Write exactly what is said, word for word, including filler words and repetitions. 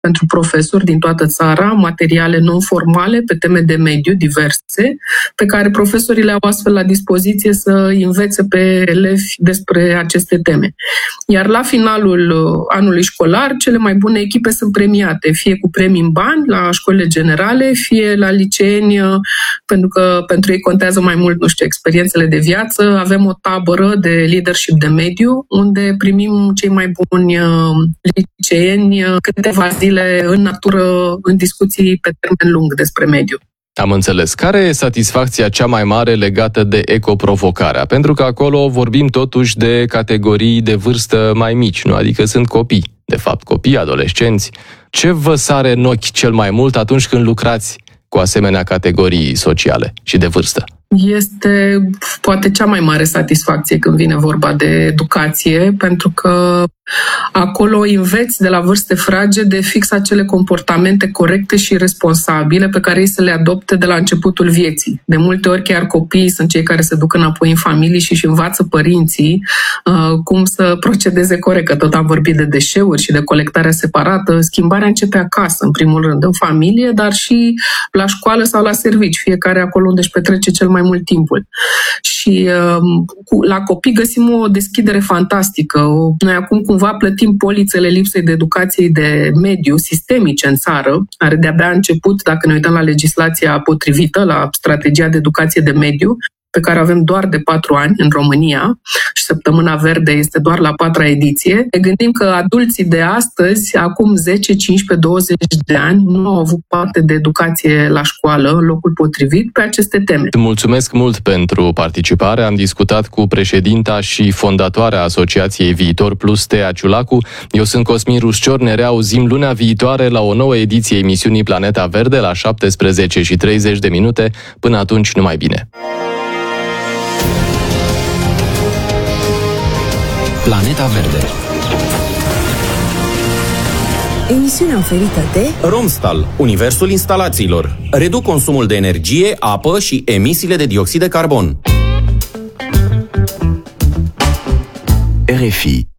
pentru profesori din toată țara, materiale non-formale pe teme de mediu diverse, pe care profesorii le au astfel la dispoziție să învețe pe elevi despre aceste teme. Iar la finalul anului școlar, cele mai bune echipe sunt premiate, fie cu premii în bani la școlile generale, fie la liceeni, pentru că pentru ei contează mai mult, nu știu, experiențele de viață. Avem o tabără de leadership de mediu, unde primim cei mai buni liceeni câteva zile în natură, în discuții pe termen lung despre mediu. Am înțeles. Care e satisfacția cea mai mare legată de ecoprovocarea? Pentru că acolo vorbim totuși de categorii de vârstă mai mici, nu? Adică sunt copii, de fapt, copii, adolescenți. Ce vă sare în ochi cel mai mult atunci când lucrați cu asemenea categorii sociale și de vârstă? Este poate cea mai mare satisfacție când vine vorba de educație, pentru că acolo înveți de la vârste fragede fix acele comportamente corecte și responsabile pe care ei să le adopte de la începutul vieții. De multe ori chiar copiii sunt cei care se duc înapoi în familie și își învață părinții uh, cum să procedeze corect, că tot am vorbit de deșeuri și de colectarea separată. Schimbarea începe acasă, în primul rând, în familie, dar și la școală sau la servici, fiecare acolo unde își petrece cel mai mult timpul. Și uh, la copii găsim o deschidere fantastică. Noi acum cumva plătim polițele lipsei de educație de mediu sistemice în țară, care de-abia a început, dacă ne uităm la legislația potrivită, la strategia de educație de mediu, pe care o avem doar de patru ani în România și Săptămâna Verde este doar la patra ediție. Ne gândim că adulții de astăzi, acum zece, cincisprezece, douăzeci de ani, nu au avut parte de educație la școală, în locul potrivit, pe aceste teme. Mulțumesc mult pentru participare. Am discutat cu președinta și fondatoarea Asociației Viitor Plus, Tea Ciulacu. Eu sunt Cosmin Ruscior, ne reauzim luna viitoare la o nouă ediție emisiunii Planeta Verde la șaptesprezece și treizeci de minute. Până atunci, numai bine! Planeta Verde. Emisiunea oferită de Romstal, universul instalațiilor. Reduc consumul de energie, apă și emisiile de dioxid de carbon. R F I